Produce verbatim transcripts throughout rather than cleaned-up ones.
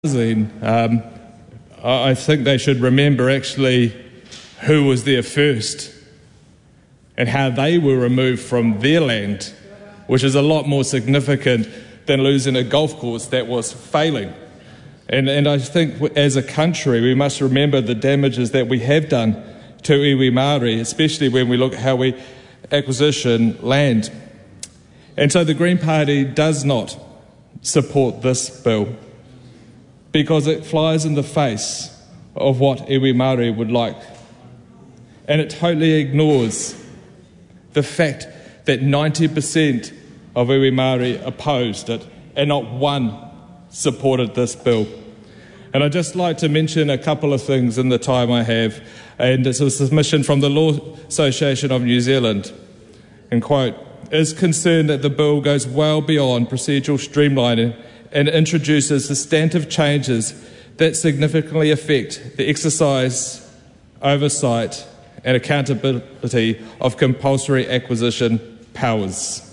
Um, I think they should remember actually who was there first and how they were removed from their land, which is a lot more significant than losing a golf course that was failing. And, and I think as a country we must remember the damages that we have done to iwi Māori, especially when we look at how we acquisition land. And so the Green Party does not support this bill, because it flies in the face of what iwi Māori would like. And it totally ignores the fact that ninety percent of iwi Māori opposed it and not one supported this bill. And I'd just like to mention a couple of things in the time I have. And it's a submission from the Law Association of New Zealand. And quote, is concerned that the bill goes well beyond procedural streamlining and introduces substantive changes that significantly affect the exercise, oversight and accountability of compulsory acquisition powers.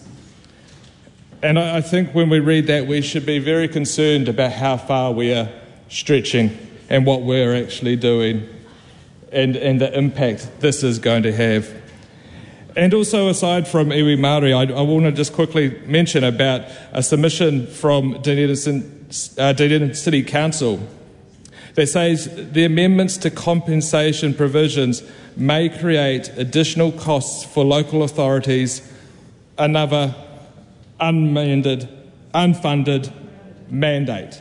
And I, I think when we read that, we should be very concerned about how far we are stretching and what we're actually doing and, and the impact this is going to have. And also, aside from iwi Māori, I, I want to just quickly mention about a submission from Dunedin, uh, Dunedin City Council that says the amendments to compensation provisions may create additional costs for local authorities, another unmanded, unfunded mandate.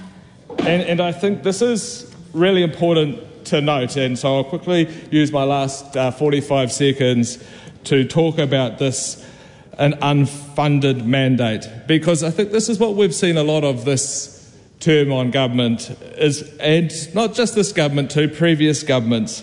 And, and I think this is really important to note, and so I'll quickly use my last uh, forty-five seconds to talk about this, an unfunded mandate, because I think this is what we've seen a lot of this term on government, is, and not just this government, too, previous governments,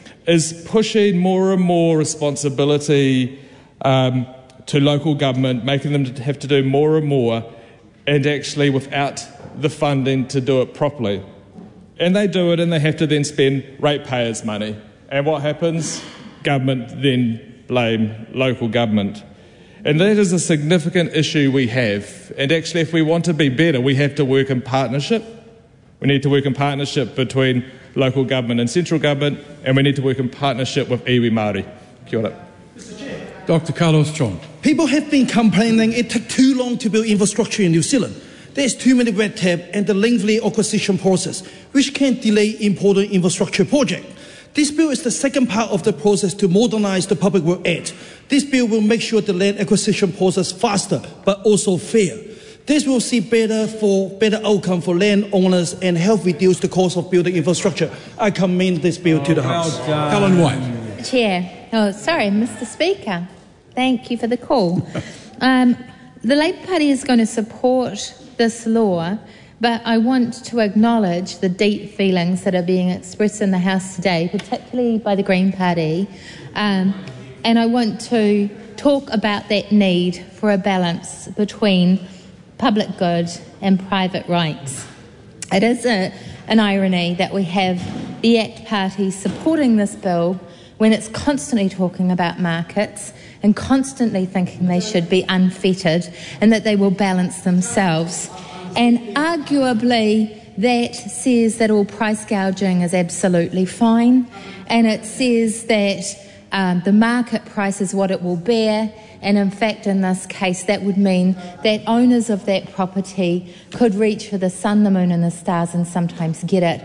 is pushing more and more responsibility um, to local government, making them have to do more and more, and actually without the funding to do it properly. And they do it and they have to then spend ratepayers' money. And what happens? Government then blame local government. And that is a significant issue we have. And actually, if we want to be better, we have to work in partnership. We need to work in partnership between local government and central government, and we need to work in partnership with iwi Māori. Kia ora. Doctor Carlos John. People have been complaining it took too long to build infrastructure in New Zealand. There's too many red tape and the lengthy acquisition process, which can delay important infrastructure projects. This bill is the second part of the process to modernise the Public Works Act. This bill will make sure the land acquisition process faster, but also fair. This will see better for better outcome for landowners and help reduce the cost of building infrastructure. I commend this bill oh, to the well House. Done. Helen White. Chair. Oh, sorry, Mister Speaker. Thank you for the call. um, the Labour Party is going to support this law, but I want to acknowledge the deep feelings that are being expressed in the House today, particularly by the Green Party, um, and I want to talk about that need for a balance between public good and private rights. It is a, an irony that we have the ACT Party supporting this bill when it's constantly talking about markets and constantly thinking they should be unfettered and that they will balance themselves. And arguably that says that all price gouging is absolutely fine, and it says that um, the market price is what it will bear, and in fact in this case that would mean that owners of that property could reach for the sun, the moon and the stars and sometimes get it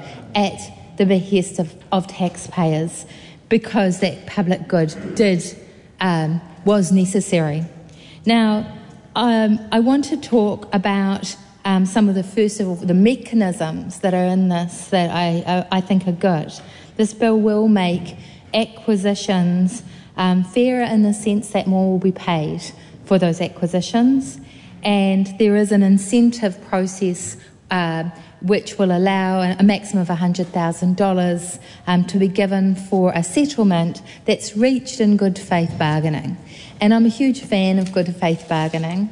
at the behest of, of taxpayers, because that public good did um, was necessary. Now um, I want to talk about Um, some of the first of all, the mechanisms that are in this that I, I, I think are good. This bill will make acquisitions um, fairer in the sense that more will be paid for those acquisitions, and there is an incentive process uh, which will allow a maximum of one hundred thousand dollars um, to be given for a settlement that's reached in good faith bargaining. And I'm a huge fan of good faith bargaining.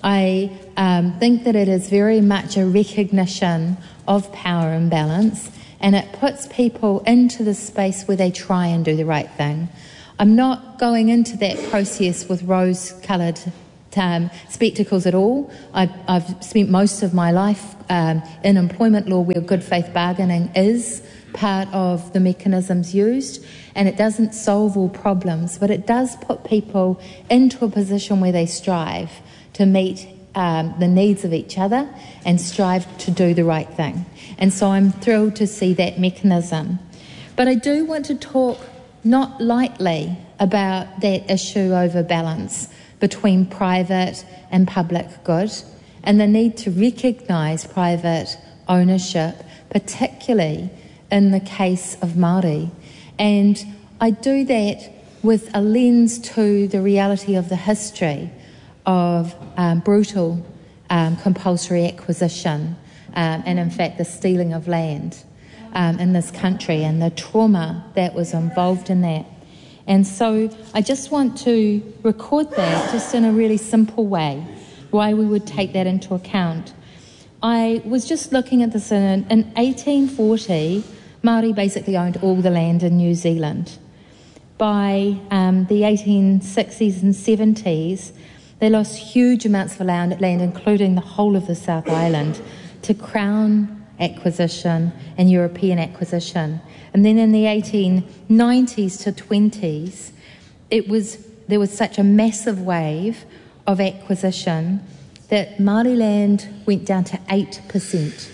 I um, think that it is very much a recognition of power imbalance, and it puts people into the space where they try and do the right thing. I'm not going into that process with rose-coloured um, spectacles at all. I've, I've spent most of my life um, in employment law where good faith bargaining is part of the mechanisms used, and it doesn't solve all problems, but it does put people into a position where they strive to meet um, the needs of each other and strive to do the right thing. And so I'm thrilled to see that mechanism. But I do want to talk not lightly about that issue over balance between private and public good, and the need to recognise private ownership, particularly in the case of Māori. And I do that with a lens to the reality of the history of um, brutal um, compulsory acquisition um, and in fact the stealing of land um, in this country and the trauma that was involved in that. And so I just want to record that just in a really simple way, why we would take that into account. I was just looking at this in, in eighteen forty, Māori basically owned all the land in New Zealand. By um, the eighteen sixties and seventies, they lost huge amounts of land, land, including the whole of the South Island, to Crown acquisition and European acquisition. And then in the eighteen nineties to twenties, it was there was such a massive wave of acquisition that Māori land went down to eight percent.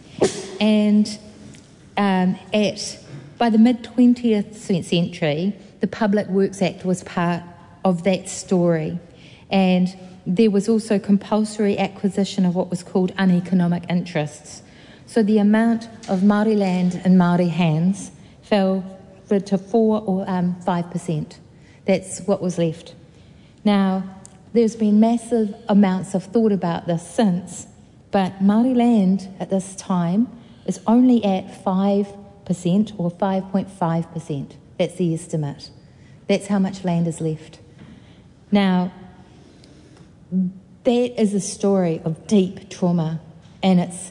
And um, at by the mid-twentieth century, the Public Works Act was part of that story. And there was also compulsory acquisition of what was called uneconomic interests. So the amount of Māori land in Māori hands fell to four or um, five percent. That's what was left. Now, there's been massive amounts of thought about this since, but Māori land at this time is only at five percent or five point five percent. That's the estimate. That's how much land is left. Now, that is a story of deep trauma, and it's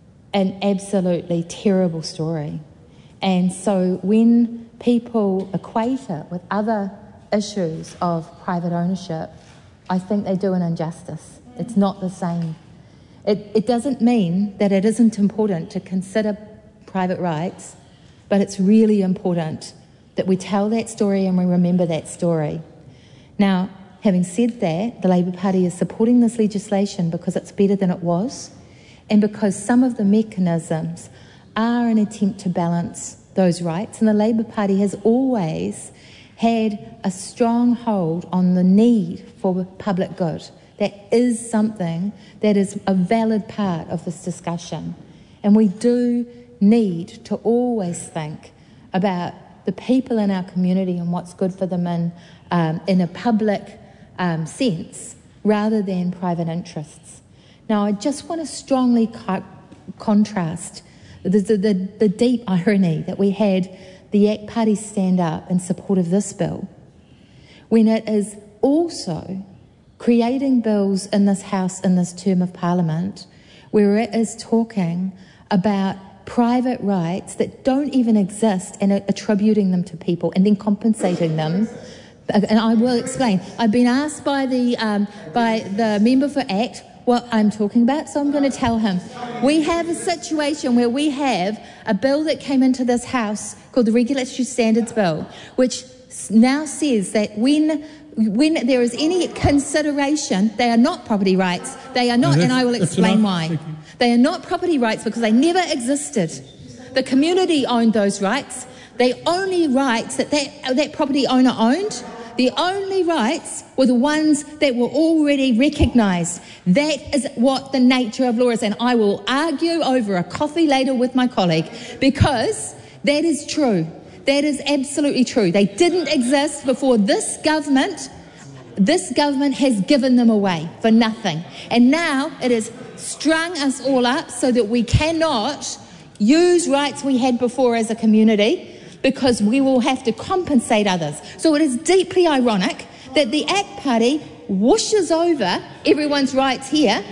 an absolutely terrible story. And so when people equate it with other issues of private ownership, I think they do an injustice. It's not the same. It, it doesn't mean that it isn't important to consider private rights, but it's really important that we tell that story and we remember that story. Now, having said that, the Labour Party is supporting this legislation because it's better than it was, and because some of the mechanisms are an attempt to balance those rights. And the Labour Party has always had a strong hold on the need for public good. That is something that is a valid part of this discussion. And we do need to always think about the people in our community and what's good for them in, um, in a public um, sense rather than private interests. Now, I just want to strongly co- contrast the, the, the, the deep irony that we had the A C T Party stand up in support of this bill when it is also creating bills in this House in this term of Parliament where it is talking about private rights that don't even exist and attributing them to people and then compensating them. And I will explain. I've been asked by the um, by the member for A C T what I'm talking about, so I'm going to tell him. We have a situation where we have a bill that came into this House called the Regulatory Standards Bill, which now says that when when there is any consideration, they are not property rights. They are not, and I will explain why. They are not property rights because they never existed. The community owned those rights. The only rights that that, that property owner owned, the only rights were the ones that were already recognised. That is what the nature of law is, and I will argue over a coffee later with my colleague because that is true. That is absolutely true. They didn't exist before this government. This government has given them away for nothing. And now it has strung us all up so that we cannot use rights we had before as a community because we will have to compensate others. So it is deeply ironic that the A C T Party whooshes over everyone's rights here,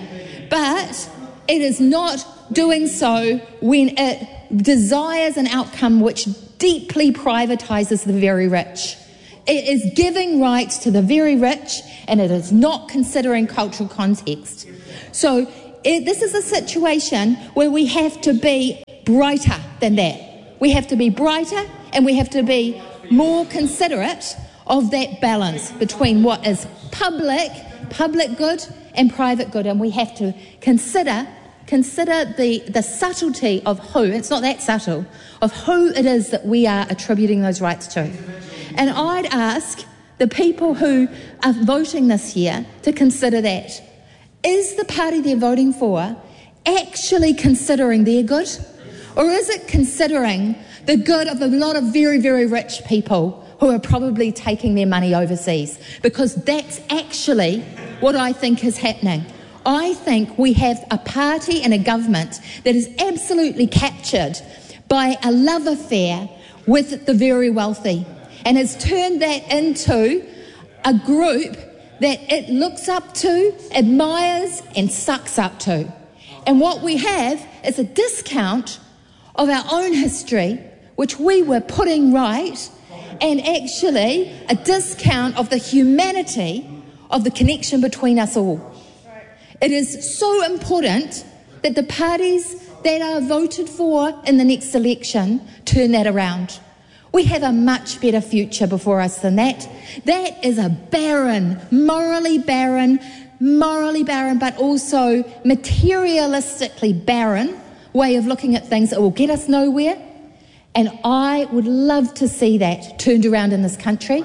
but it is not doing so when it desires an outcome which deeply privatises the very rich. It is giving rights to the very rich, and it is not considering cultural context. So it, this is a situation where we have to be brighter than that. We have to be brighter, and we have to be more considerate of that balance between what is public, public good and private good. And we have to consider consider the, the subtlety of who, it's not that subtle, of who it is that we are attributing those rights to. And I'd ask the people who are voting this year to consider that. Is the party they're voting for actually considering their good? Or is it considering the good of a lot of very, very rich people who are probably taking their money overseas? Because that's actually what I think is happening. I think we have a party and a government that is absolutely captured by a love affair with the very wealthy, and has turned that into a group that it looks up to, admires and sucks up to. And what we have is a discount of our own history, which we were putting right, and actually a discount of the humanity of the connection between us all. It is so important that the parties that are voted for in the next election turn that around. We have a much better future before us than that. That is a barren, morally barren, morally barren, but also materialistically barren way of looking at things that will get us nowhere. And I would love to see that turned around in this country.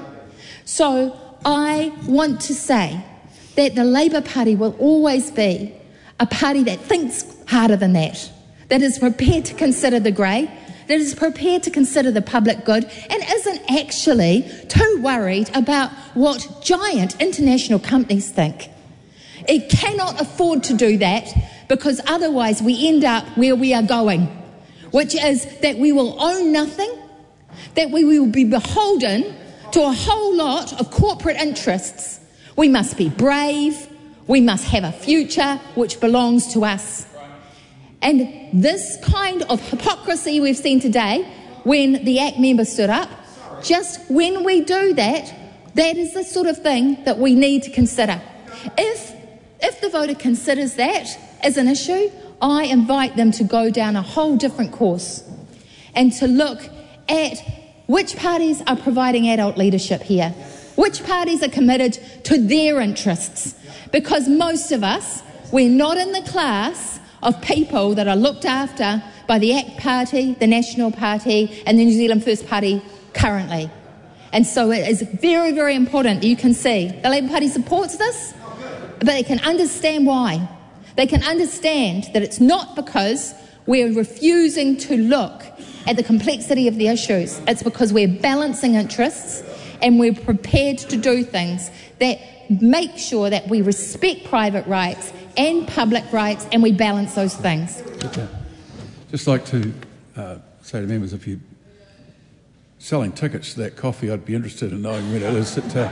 So I want to say that the Labour Party will always be a party that thinks harder than that, that is prepared to consider the grey, that is prepared to consider the public good, and isn't actually too worried about what giant international companies think. It cannot afford to do that, because otherwise we end up where we are going, which is that we will own nothing, that we will be beholden to a whole lot of corporate interests. We must be brave, we must have a future which belongs to us. And this kind of hypocrisy we've seen today, when the A C T member stood up, just when we do that, that is the sort of thing that we need to consider. If, if the voter considers that as an issue, I invite them to go down a whole different course and to look at which parties are providing adult leadership here, which parties are committed to their interests. Because most of us, we're not in the class of people that are looked after by the A C T Party, the National Party and the New Zealand First Party currently. And so it is very, very important that you can see the Labour Party supports this, but they can understand why. They can understand that it's not because we're refusing to look at the complexity of the issues. It's because we're balancing interests and we're prepared to do things that make sure that we respect private rights and public rights, and we balance those things. Okay. Just like to uh, say to members, if you're selling tickets to that coffee, I'd be interested in knowing where it is. That,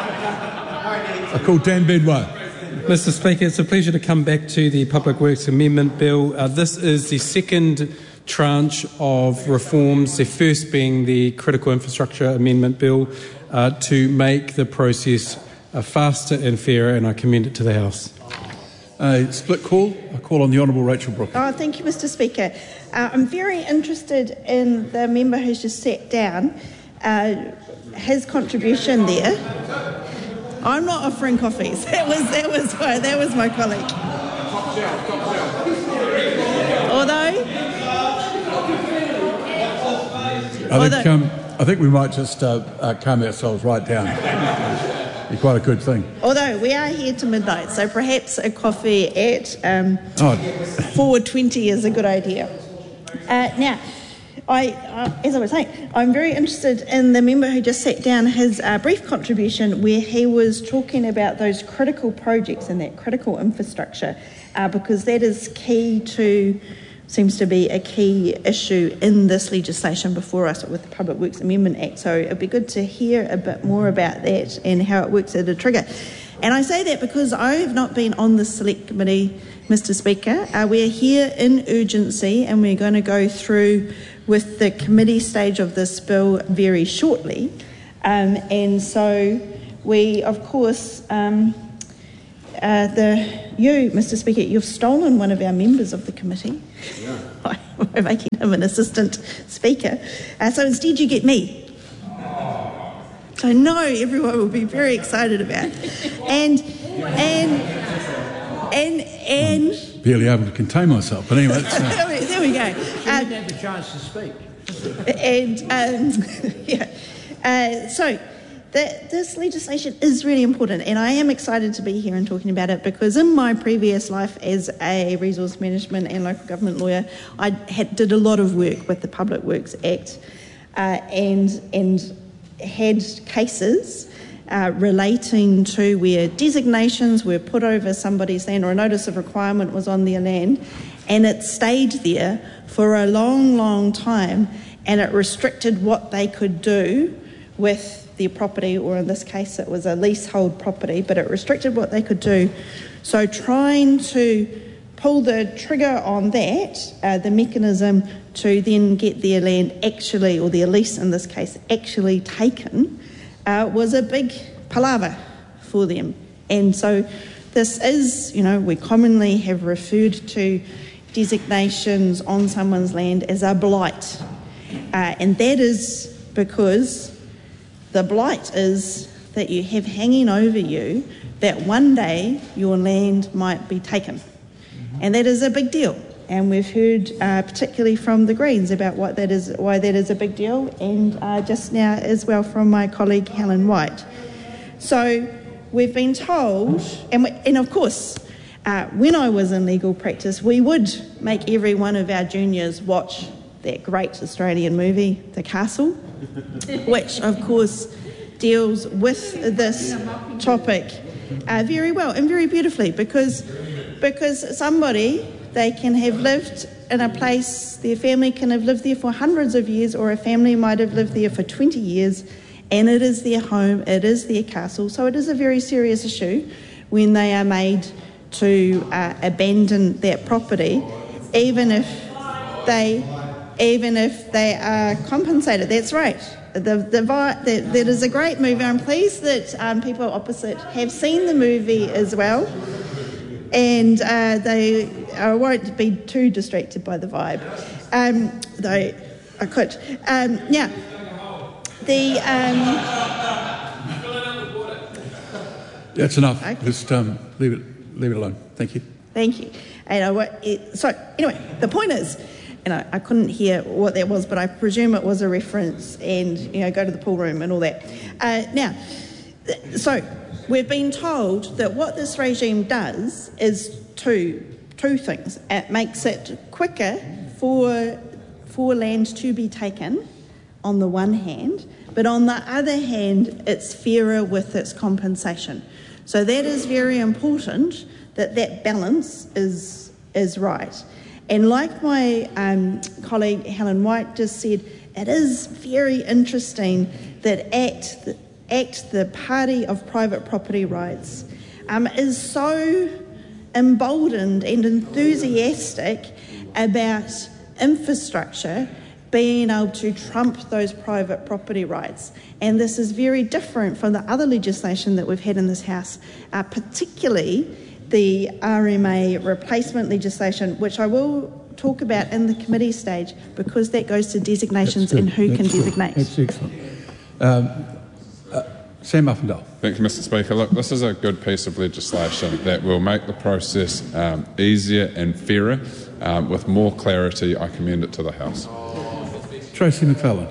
uh, I call Dan Bedwell. Mister Speaker, it's a pleasure to come back to the Public Works Amendment Bill. Uh, this is the second tranche of reforms, the first being the Critical Infrastructure Amendment Bill, uh, to make the process uh, faster and fairer, and I commend it to the House. Uh, split call. I call on the Honourable Rachel Brooker. Oh, thank you, Mister Speaker. Uh, I'm very interested in the member who's just sat down, uh, his contribution there. I'm not offering coffees. That was that was my, that was my colleague. Although, I think um, I think we might just uh, uh, calm ourselves right down. Be quite a good thing. Although we are here to midnight, so perhaps a coffee at um, oh. four twenty is a good idea. Uh, now, I, uh, as I was saying, I'm very interested in the member who just sat down, his uh, brief contribution where he was talking about those critical projects and that critical infrastructure, uh, because that is key to, seems to be a key issue in this legislation before us with the Public Works Amendment Act. So it'd be good to hear a bit more about that and how it works at a trigger. And I say that because I have not been on the Select Committee, Mister Speaker. Uh, we're here in urgency and we're going to go through with the committee stage of this bill very shortly. Um, and so we, of course, um, uh, the you, Mister Speaker, you've stolen one of our members of the committee yeah. by, by making him an assistant speaker. Uh, so instead you get me. So I know everyone will be very excited about. And, and, and, and... I'm barely able to contain myself, but anyway. It's, uh... there we go. You uh, didn't have a chance to speak. And, um, yeah. Uh, so, the, this legislation is really important, and I am excited to be here and talking about it because in my previous life as a resource management and local government lawyer, I had, did a lot of work with the Public Works Act uh, and and had cases uh, relating to where designations were put over somebody's land or a notice of requirement was on their land, and it stayed there for a long, long time, and it restricted what they could do with their property, or in this case it was a leasehold property, but it restricted what they could do. So trying to pull the trigger on that, uh, the mechanism to then get their land actually, or their lease in this case, actually taken, uh, was a big palaver for them. And so this is, you know, we commonly have referred to designations on someone's land as a blight. Uh, and that is because the blight is that you have hanging over you that one day your land might be taken. And that is a big deal. And we've heard uh, particularly from the Greens about what that is, why that is a big deal, and uh, just now as well from my colleague Helen White. So we've been told, and, we, and of course, uh, when I was in legal practice, we would make every one of our juniors watch that great Australian movie, The Castle, which of course deals with this topic uh, very well and very beautifully, because because somebody, they can have lived in a place, their family can have lived there for hundreds of years, or a family might have lived there for twenty years, and it is their home, it is their castle. So it is a very serious issue when they are made to uh, abandon that property, even if they even if they are compensated. That's right. The, the, the, that is a great movie. I'm pleased that um, people opposite have seen the movie as well, and uh, they uh, won't be too distracted by the vibe, um, though I could. Um, now, the... Um, That's enough. Okay. Just um, leave it, leave it alone. Thank you. Thank you. And I, it, so, anyway, the point is, and I, I couldn't hear what that was, but I presume it was a reference, and, you know, go to the pool room and all that. Uh, now, so we've been told that what this regime does is two, two things. It makes it quicker for, for land to be taken, on the one hand, but on the other hand, it's fairer with its compensation. So that is very important, that that balance is, is right. And like my um, colleague Helen White just said, it is very interesting that ACT, the, ACT, the Party of Private Property Rights, um, is so emboldened and enthusiastic about infrastructure being able to trump those private property rights. And this is very different from the other legislation that we've had in this House, uh, particularly the R M A replacement legislation, which I will talk about in the committee stage, because that goes to designations and who That's can good. designate. That's excellent. Um, uh, Sam Uffindale. Thank you, Mister Speaker. Look, this is a good piece of legislation that will make the process um, easier and fairer. Um, with more clarity, I commend it to the House. Tracy McFarlane.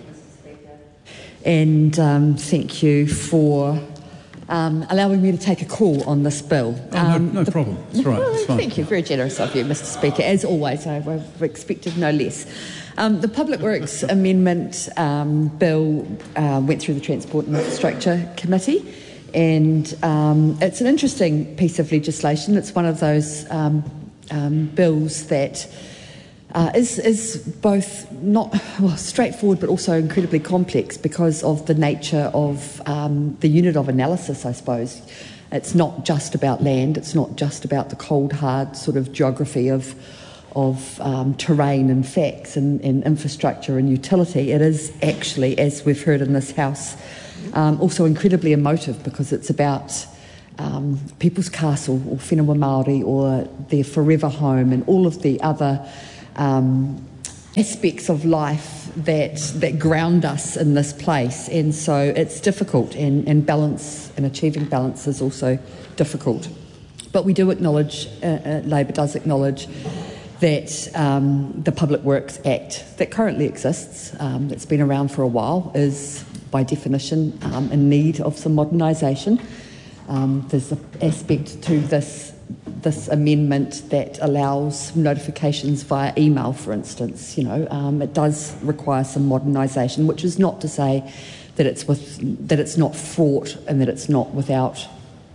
And um, thank you for um, allowing me to take a call on this bill. Oh, um, no no the, problem. It's right. It's fine. Thank you. Very generous of you, Mister Speaker. As always, I've expected no less. Um, the Public Works Amendment um, Bill uh, went through the Transport and Infrastructure Committee, and um, it's an interesting piece of legislation. It's one of those um, um, bills that Uh, is, is both not well, straightforward but also incredibly complex because of the nature of um, the unit of analysis, I suppose. It's not just about land, it's not just about the cold, hard sort of geography of, of um, terrain and facts and, and infrastructure and utility. It is actually, as we've heard in this House, Um, also incredibly emotive because it's about um, People's Castle or Whenua Māori or their forever home and all of the other um, aspects of life that that ground us in this place. And so it's difficult, and, and balance and achieving balance is also difficult. But we do acknowledge, uh, uh, Labor does acknowledge that um, the Public Works Act that currently exists, um, that's been around for a while, is by definition um, in need of some modernisation. Um, there's an aspect to this this amendment that allows notifications via email, for instance. You know, um, it does require some modernisation, which is not to say that it's with that it's not fraught and that it's not without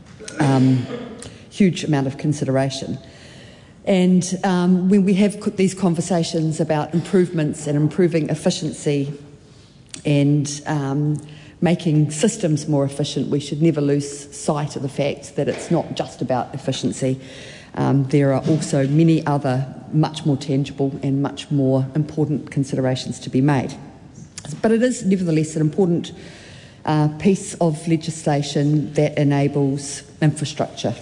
um, huge amount of consideration. And um, when we have these conversations about improvements and improving efficiency and um, making systems more efficient, we should never lose sight of the fact that it's not just about efficiency. Um, there are also many other much more tangible and much more important considerations to be made. But it is nevertheless an important uh, piece of legislation that enables infrastructure,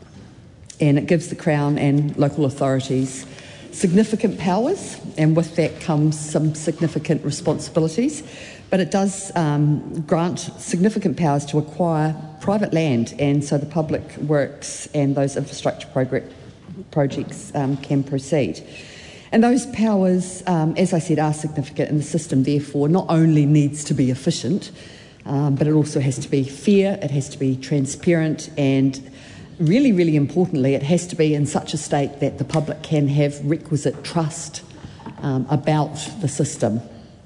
and it gives the Crown and local authorities significant powers, and with that comes some significant responsibilities. But it does um, grant significant powers to acquire private land, and so the public works and those infrastructure progr- projects um, can proceed. And those powers, um, as I said, are significant, and the system therefore not only needs to be efficient, um, but it also has to be fair, it has to be transparent, and really, really importantly, it has to be in such a state that the public can have requisite trust um, about the system.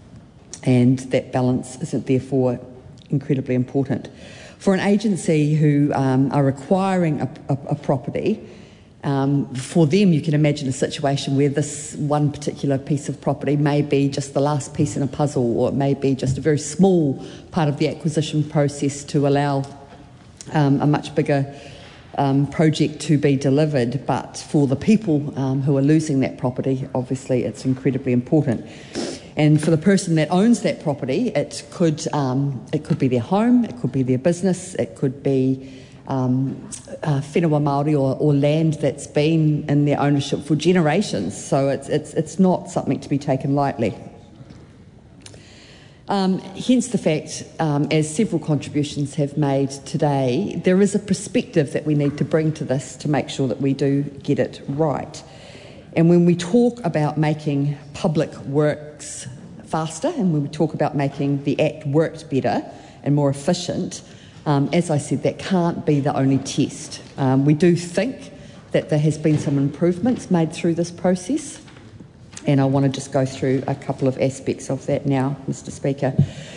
And that balance isn't therefore incredibly important. For an agency who um, are requiring a, a, a property, um, for them you can imagine a situation where this one particular piece of property may be just the last piece in a puzzle, or it may be just a very small part of the acquisition process to allow um, a much bigger um, project to be delivered. But for the people um, who are losing that property, obviously it's incredibly important. And for the person that owns that property, it could um, it could be their home, it could be their business, it could be um, uh, Whenua Māori or, or land that's been in their ownership for generations. So it's it's it's not something to be taken lightly. Um, hence the fact, um, as several contributions have made today, there is a perspective that we need to bring to this to make sure that we do get it right. And when we talk about making public works faster, and when we talk about making the Act work better and more efficient, um, as I said, that can't be the only test. Um, we do think that there has been some improvements made through this process, and I want to just go through a couple of aspects of that now, Mister Speaker.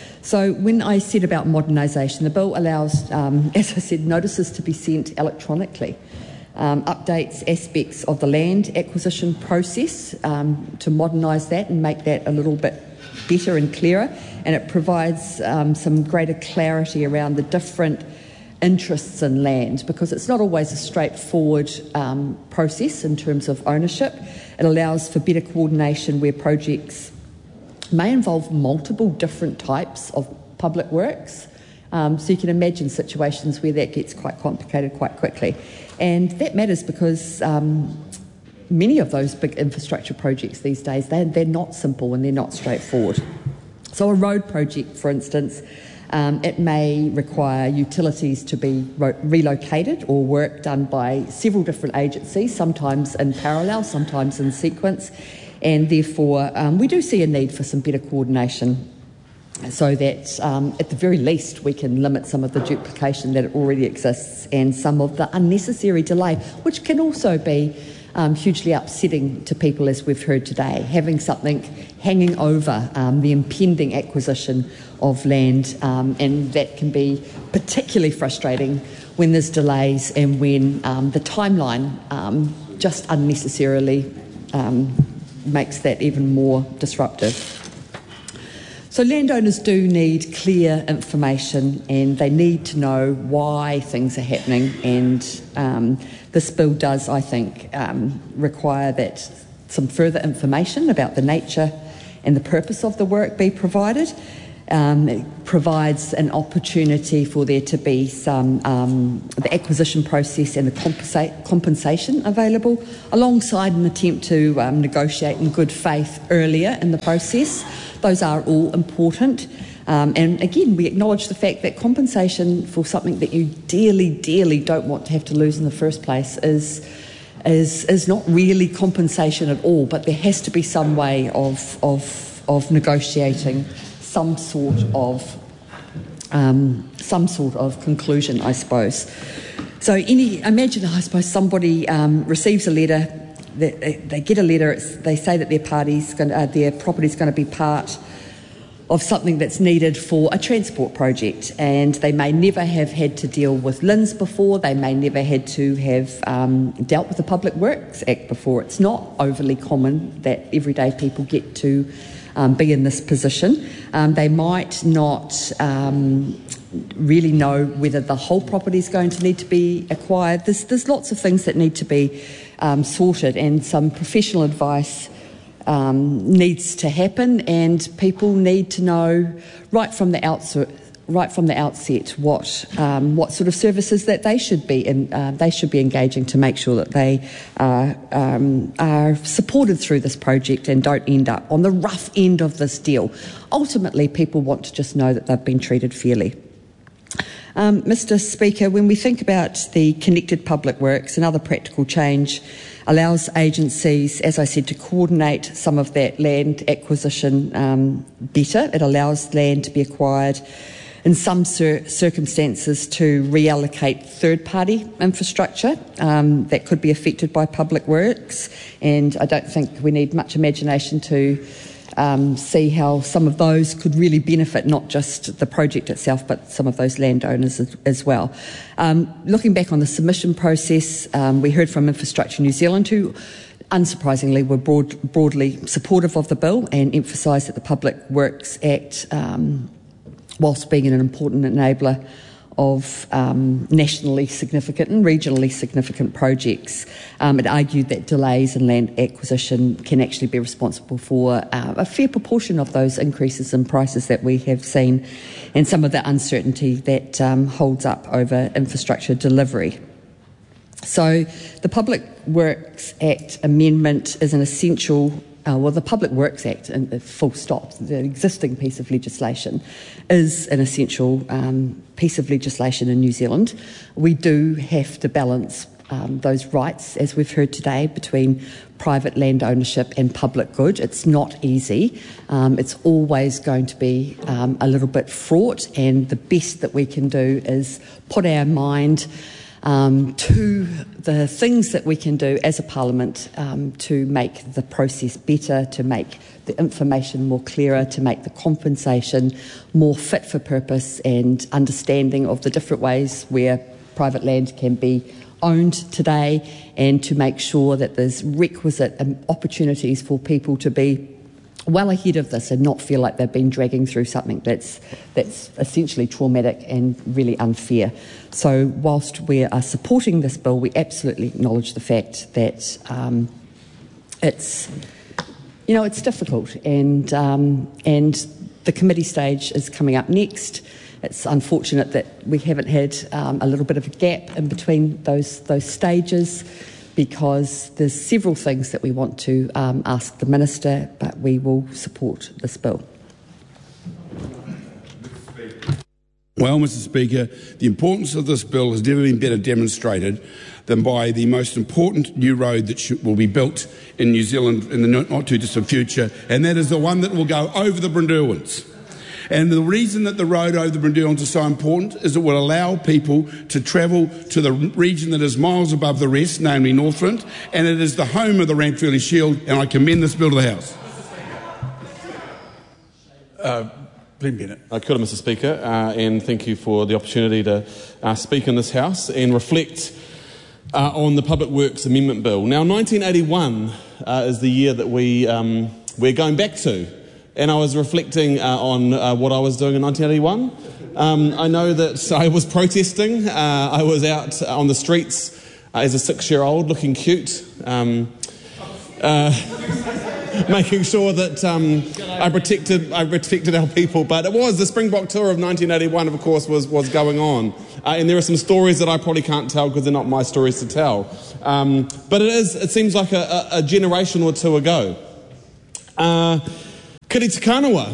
So when I said about modernisation, the bill allows, um, as I said, notices to be sent electronically. Um, updates aspects of the land acquisition process um, to modernise that and make that a little bit better and clearer, and it provides um, some greater clarity around the different interests in land, because it's not always a straightforward um, process in terms of ownership. It allows for better coordination where projects may involve multiple different types of public works. Um, so you can imagine situations where that gets quite complicated quite quickly. And that matters because um, many of those big infrastructure projects these days, they're, they're not simple and they're not straightforward. So a road project, for instance, um, it may require utilities to be ro- relocated or work done by several different agencies, sometimes in parallel, sometimes in sequence, and therefore um, we do see a need for some better coordination, so that um, at the very least we can limit some of the duplication that already exists and some of the unnecessary delay, which can also be um, hugely upsetting to people, as we've heard today, having something hanging over um, the impending acquisition of land, um, and that can be particularly frustrating when there's delays and when um, the timeline um, just unnecessarily um, makes that even more disruptive. So landowners do need clear information, and they need to know why things are happening, and um, this bill does, I think, um, require that some further information about the nature and the purpose of the work be provided. Um, it provides an opportunity for there to be some um, the acquisition process and the compensa- compensation available, alongside an attempt to um, negotiate in good faith earlier in the process. Those are all important. Um, and again, we acknowledge the fact that compensation for something that you dearly, dearly don't want to have to lose in the first place is is is not really compensation at all. But there has to be some way of of of negotiating some sort of um, some sort of conclusion, I suppose. So, any imagine, I suppose, somebody um, receives a letter. They, they get a letter. It's, they say that their party's going, uh, their property's going to be part of something that's needed for a transport project, and they may never have had to deal with L I N S before. They may never had to have um, dealt with the Public Works Act before. It's not overly common that everyday people get to um, be in this position. Um, they might not um, really know whether the whole property is going to need to be acquired. There's, there's lots of things that need to be um, sorted, and some professional advice Um, needs to happen, and people need to know right from the outset, right from the outset, what um, what sort of services that they should be in, uh, they should be engaging to make sure that they are um, are supported through this project and don't end up on the rough end of this deal. Ultimately, people want to just know that they've been treated fairly. Um, Mister Speaker, when we think about the connected public works, another practical change allows agencies, as I said, to coordinate some of that land acquisition um, better. It allows land to be acquired in some cir- circumstances to reallocate third-party infrastructure um, that could be affected by public works, and I don't think we need much imagination to Um, see how some of those could really benefit not just the project itself but some of those landowners as, as well. Um, looking back on the submission process, um, we heard from Infrastructure New Zealand, who unsurprisingly were broad, broadly supportive of the bill and emphasised that the Public Works Act, um, whilst being an important enabler of um, nationally significant and regionally significant projects, um, it argued that delays in land acquisition can actually be responsible for uh, a fair proportion of those increases in prices that we have seen and some of the uncertainty that um, holds up over infrastructure delivery. So the Public Works Act amendment is an essential Uh, well, the Public Works Act, and uh, full stop, the existing piece of legislation, is an essential um, piece of legislation in New Zealand. We do have to balance um, those rights, as we've heard today, between private land ownership and public good. It's not easy. Um, it's always going to be um, a little bit fraught, and the best that we can do is put our mind Um, to the things that we can do as a parliament um, to make the process better, to make the information more clearer, to make the compensation more fit for purpose and understanding of the different ways where private land can be owned today, and to make sure that there's requisite um, opportunities for people to be well ahead of this and not feel like they've been dragging through something that's that's essentially traumatic and really unfair. So whilst we are supporting this bill, we absolutely acknowledge the fact that um, it's, you know, it's difficult, and um, and the committee stage is coming up next. It's unfortunate that we haven't had um, a little bit of a gap in between those those stages, because there's several things that we want to um, ask the Minister, but we will support this bill. Well, Mister Speaker, the importance of this bill has never been better demonstrated than by the most important new road that should, will be built in New Zealand in the not too distant future, and that is the one that will go over the Brynderwyns. And the reason that the road over the Brynderwyns is so important is it will allow people to travel to the region that is miles above the rest, namely Northland, and it is the home of the Ranfurly Shield, and I commend this bill to the House. Uh, Glenn Bennett. Uh, kia ora, Mister Speaker, uh, and thank you for the opportunity to uh, speak in this House and reflect uh, on the Public Works Amendment Bill. Now, nineteen eighty-one uh, is the year that we, um, we're going back to. And I was reflecting uh, on uh, what I was doing in nineteen eighty-one. Um, I know that I was protesting. Uh, I was out on the streets uh, as a six-year-old looking cute. Um, uh, making sure that um, I protected I protected our people. But it was the Springbok tour of nineteen eighty-one, of course, was was going on, uh, and there are some stories that I probably can't tell because they're not my stories to tell. Um, but it is. It seems like a, a, a generation or two ago. Uh, Kiri Te Kanawa.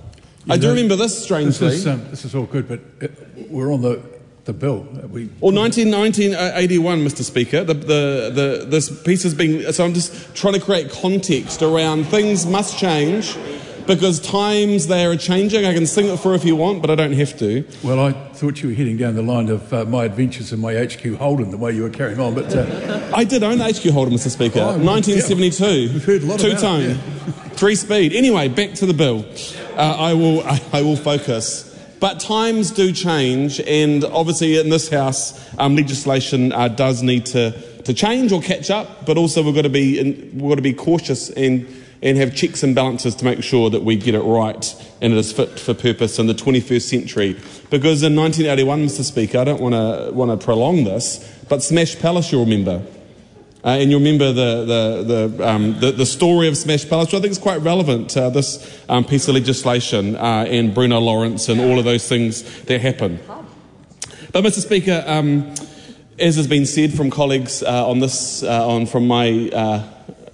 I do remember this strangely. This is, um, this is all good, but it, we're on the. The bill. We, well, nineteen eighty-one, Mister Speaker. The, the, the, this piece has been. So I'm just trying to create context around things must change because times they are changing. I can sing it for if you want, but I don't have to. Well, I thought you were heading down the line of uh, my adventures in my H Q Holden, the way you were carrying on. But uh, I did own the H Q Holden, Mister Speaker. Oh, nineteen seventy-two. Yeah, we've heard a lot Two about tone, it, yeah. three speed. Anyway, back to the bill. Uh, I will. I, I will focus. But times do change, and obviously in this House, um, legislation uh, does need to, to change or catch up. But also we've got to be in, we've got to be cautious and and have checks and balances to make sure that we get it right and it is fit for purpose in the twenty-first century. Because in nineteen eighty-one, Mister Speaker, I don't want to want to prolong this, but Smash Palace, you'll remember. Uh, and you remember the the the, um, the the story of Smash Palace, which I think is quite relevant. Uh, this um, piece of legislation uh, and Bruno Lawrence and all of those things that happen. But, Mister Speaker, um, as has been said from colleagues uh, on this, uh, on from my uh,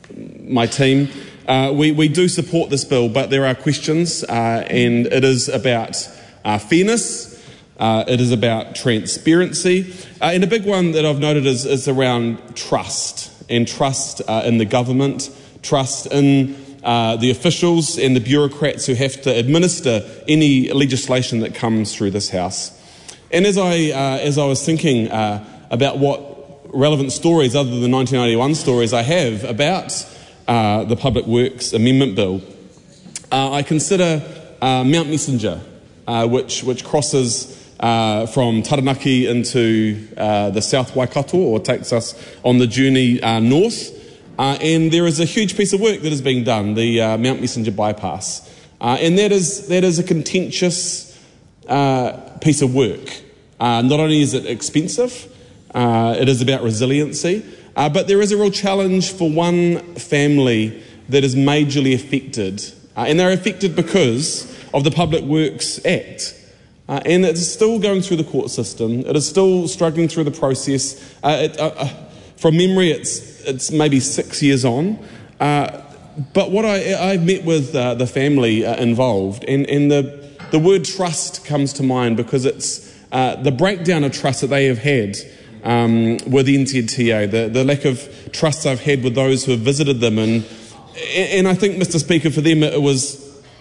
my team, uh, we we do support this bill, but there are questions, uh, and it is about uh, fairness. Uh, it is about transparency. Uh, and a big one that I've noted is, is around trust, and trust uh, in the government, trust in uh, the officials and the bureaucrats who have to administer any legislation that comes through this House. And as I, uh, as I was thinking uh, about what relevant stories other than the nineteen eighty-one stories I have about uh, the Public Works Amendment Bill, uh, I consider uh, Mount Messenger, uh, which, which crosses Uh, from Taranaki into uh, the South Waikato, or takes us on the journey uh, north. Uh, and there is a huge piece of work that is being done, the uh, Mount Messenger bypass. Uh, and that is, that is a contentious uh, piece of work. Uh, not only is it expensive, uh, it is about resiliency, uh, but there is a real challenge for one family that is majorly affected. Uh, and they're affected because of the Public Works Act. Uh, and it's still going through the court system. It is still struggling through the process. Uh, it, uh, uh, from memory, it's it's maybe six years on. Uh, but what I I've met with uh, the family uh, involved, and and the the word trust comes to mind because it's uh, the breakdown of trust that they have had um, with N Z T A, the the lack of trust I've had with those who have visited them, and and I think, Mister Speaker, for them it was.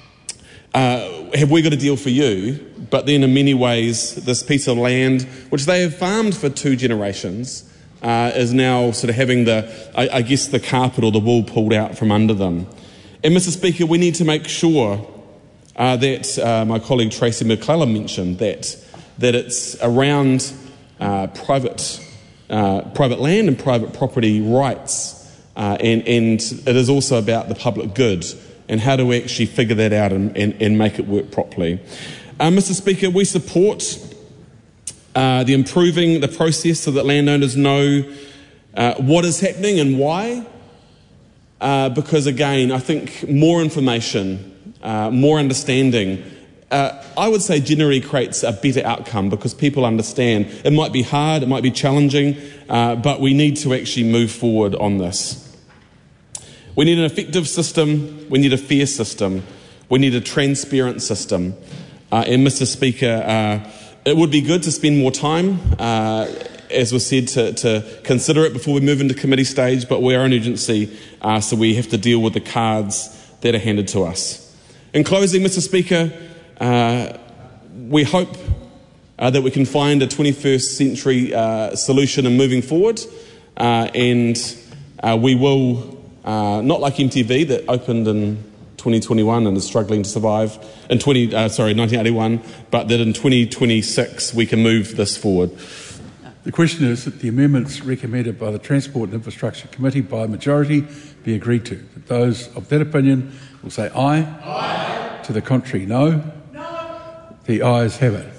Uh, have we got a deal for you? But then in many ways, this piece of land, which they have farmed for two generations, uh, is now sort of having the, I, I guess, the carpet or the wool pulled out from under them. And, Mister Speaker, we need to make sure uh, that, uh, my colleague Tracy McClellan mentioned, that that it's around uh, private uh, private land and private property rights, uh, and, and it is also about the public good. And how do we actually figure that out and, and, and make it work properly? Uh, Mister Speaker, we support uh, the improving the process so that landowners know uh, what is happening and why. Uh, because again, I think more information, uh, more understanding, uh, I would say generally creates a better outcome because people understand. It might be hard, it might be challenging, uh, but we need to actually move forward on this. We need an effective system, we need a fair system, we need a transparent system. Uh, and Mister Speaker, uh, it would be good to spend more time, uh, as was said, to, to consider it before we move into committee stage, but we're an urgency, uh, so we have to deal with the cards that are handed to us. In closing, Mister Speaker, uh, we hope uh, that we can find a twenty-first century uh, solution in moving forward, uh, and uh, we will... Uh, not like M T V that opened in twenty twenty-one and is struggling to survive in twenty uh, sorry nineteen eighty-one, but that in twenty twenty-six we can move this forward. The question is that the amendments recommended by the Transport and Infrastructure Committee by majority be agreed to. That those of that opinion will say aye. Aye. To the contrary, no. No. The ayes have it.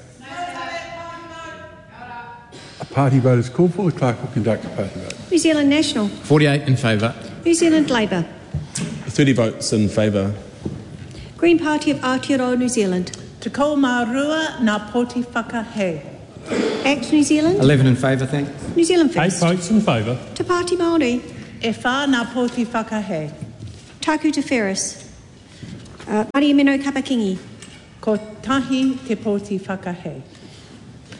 A party vote is called for. The clerk will conduct a party vote. New Zealand National. forty-eight in favour. New Zealand Labour. thirty votes in favour. Green Party of Aotearoa New Zealand. Te kou marua nā poti whakahe. Act New Zealand. eleven in favour, thanks. New Zealand Eight First. votes in favour. Te Pāti Māori. E whā nā poti whakahe. Taku Te Ferris. Uh, Maria Meno Kapakingi. Ko tahi te poti whakahe.